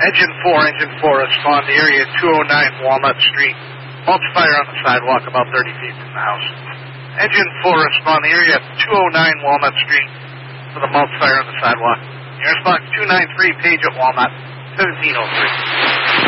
Engine 4, respond to area 209 Walnut Street. Mulch fire on the sidewalk about 30 feet from the house. Engine 4, respond to area 209 Walnut Street for the mulch fire on the sidewalk. Air response 293, Page at Walnut, 1703.